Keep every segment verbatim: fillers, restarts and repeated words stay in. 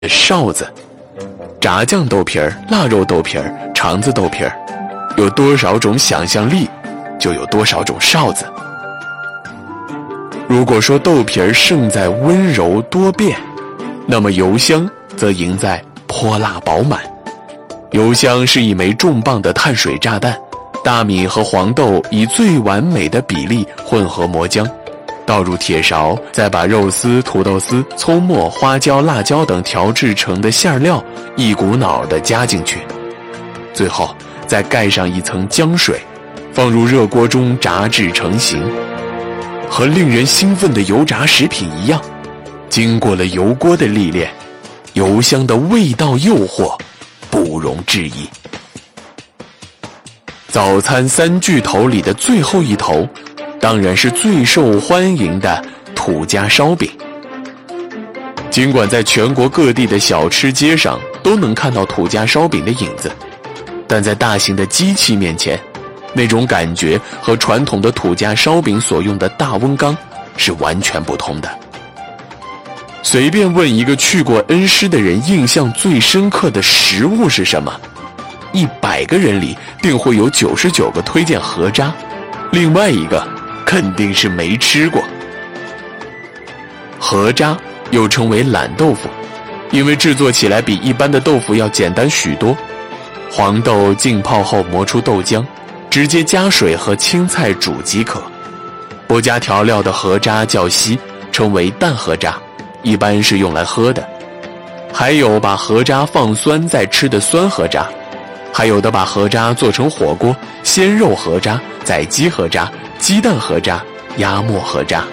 臊子。炸酱豆皮儿、腊肉豆皮儿、肠子豆皮儿，有多少种想象力，就有多少种臊子。如果说豆皮儿胜在温柔多变，那么油香则赢在泼辣饱满。油香是一枚重磅的碳水炸弹，大米和黄豆以最完美的比例混合磨浆，倒入铁勺，再把肉丝、土豆丝、葱末、花椒、辣椒等调制成的馅料一股脑地加进去，最后再盖上一层浆水，放入热锅中炸至成型。和令人兴奋的油炸食品一样，经过了油锅的历练，油香的味道诱惑不容置疑。早餐三巨头里的最后一头，当然是最受欢迎的土家烧饼。尽管在全国各地的小吃街上都能看到土家烧饼的影子，但在大型的机器面前，那种感觉和传统的土家烧饼所用的大温缸是完全不同的。随便问一个去过恩施的人，印象最深刻的食物是什么？一百个人里定会有九十九个推荐河渣，另外一个肯定是没吃过。河渣又称为懒豆腐，因为制作起来比一般的豆腐要简单许多。黄豆浸泡后磨出豆浆，直接加水和青菜煮即可。不加调料的河渣较稀，称为淡河渣，一般是用来喝的。还有把河渣放酸再吃的酸河渣，还有的把河渣做成火锅，鲜肉河渣、宰鸡河渣、鸡蛋河渣、鸭沫河渣。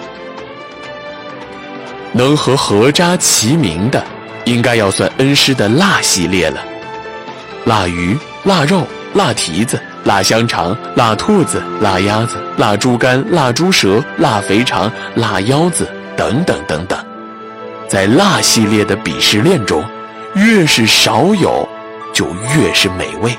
能和河渣齐名的，应该要算恩施的辣系列了。腊鱼、腊肉、腊蹄子、腊香肠、腊兔子、腊鸭子、腊猪肝、腊猪舌、腊肥肠、腊腰子等等等等。在辣系列的鄙视链中，越是少有，就越是美味。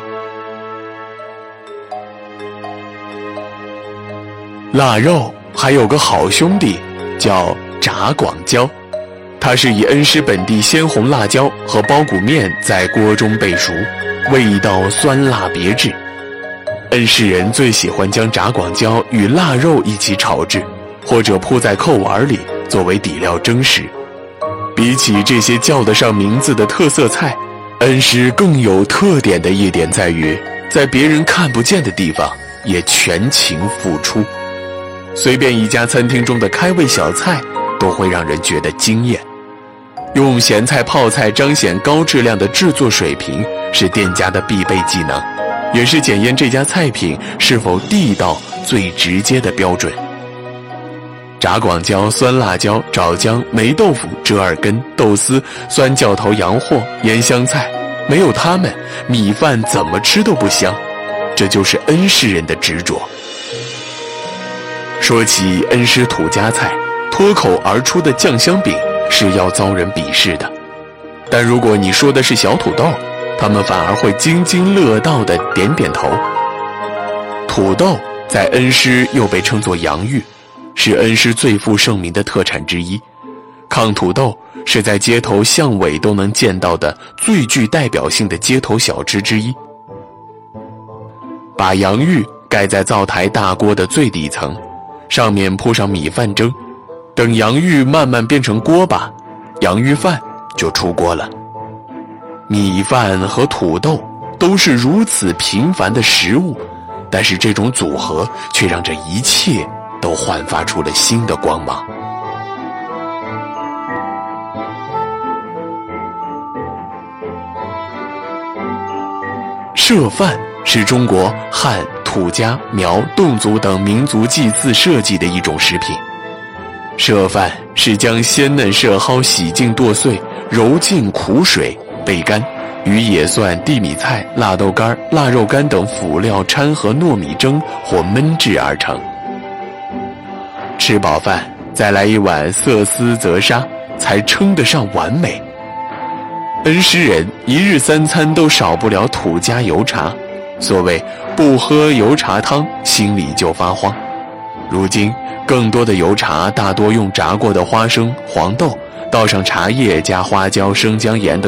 腊肉还有个好兄弟叫炸广椒，它是以恩施本地鲜红辣椒和包谷面在锅中焙熟，味道酸辣别致。恩施人最喜欢将炸广椒与腊肉一起炒制，或者铺在扣碗里作为底料蒸食。比起这些叫得上名字的特色菜，恩施更有特点的一点在于，在别人看不见的地方也全情付出。随便一家餐厅中的开胃小菜都会让人觉得惊艳。用咸菜泡菜彰显高质量的制作水平是店家的必备技能，也是检验这家菜品是否地道最直接的标准。炸广椒、酸辣椒、枣浆、霉豆腐、折耳根、豆丝、酸教头洋货、腌香菜，没有它们，米饭怎么吃都不香。这就是恩施人的执着。说起恩施土家菜，脱口而出的酱香饼是要遭人鄙视的，但如果你说的是小土豆，他们反而会津津乐道地点点头。土豆在恩施又被称作洋芋，是恩施最负盛名的特产之一。炕土豆是在街头巷尾都能见到的最具代表性的街头小吃之一。把洋芋盖在灶台大锅的最底层，上面铺上米饭蒸，等洋芋慢慢变成锅巴，洋芋饭就出锅了。米饭和土豆都是如此平凡的食物，但是这种组合却让这一切都焕发出了新的光芒。社饭是中国汉、土家、苗、侗族等民族祭祀设计的一种食品。社饭是将鲜嫩麝蒿洗净剁碎，揉进苦水焙干，与野蒜、地米菜、腊豆干、腊肉干等辅料掺和糯米蒸或焖制而成。吃饱饭再来一碗色丝泽沙，才称得上完美。恩施人一日三餐都少不了土家油茶，所谓不喝油茶汤，心里就发慌。如今更多的油茶大多用炸过的花生、黄豆、 倒上茶叶加花椒、生姜、盐等。